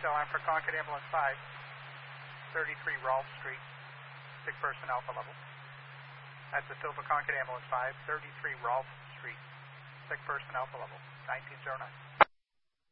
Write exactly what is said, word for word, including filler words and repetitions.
I'm for Concord Ambulance five, thirty-three Rolfe Street, sick person alpha level. That's a still for Concord Ambulance five, thirty-three Rolfe Street, sick person alpha level, nineteen oh nine.